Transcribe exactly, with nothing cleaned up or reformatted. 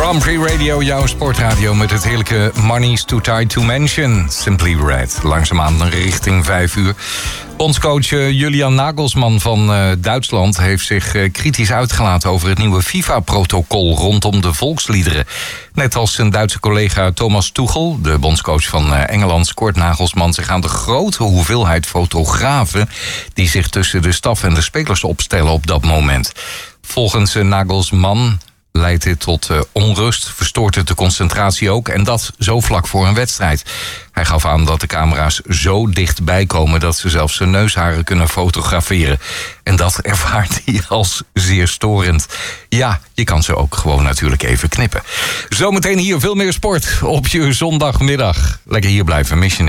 Grand Prix Radio, jouw sportradio met het heerlijke Money's Too Tight to Mention. Simply Red. Langzaamaan richting vijf uur. Bondscoach Julian Nagelsman van uh, Duitsland heeft zich uh, kritisch uitgelaten over het nieuwe FIFA-protocol rondom de volksliederen. Net als zijn Duitse collega Thomas Tuchel, de bondscoach van uh, Engeland, scoort Nagelsman zich aan de grote hoeveelheid fotografen die zich tussen de staf en de spelers opstellen op dat moment. Volgens uh, Nagelsman leidt dit tot uh, onrust, verstoort het de concentratie ook, en dat zo vlak voor een wedstrijd. Hij gaf aan dat de camera's zo dichtbij komen dat ze zelfs zijn neusharen kunnen fotograferen. En dat ervaart hij als zeer storend. Ja, je kan ze ook gewoon natuurlijk even knippen. Zometeen hier veel meer sport op je zondagmiddag. Lekker hier blijven, mis je niks.